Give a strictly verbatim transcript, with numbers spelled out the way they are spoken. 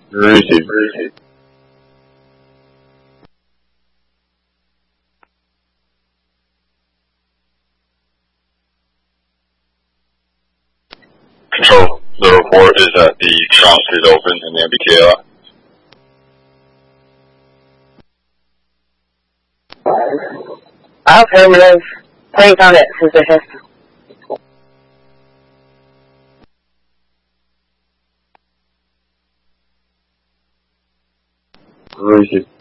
Receive. Receive. Control, the report is that the trunk is open in the M B T A lot. Affirmative. Plane found it. Suspicious. Receive.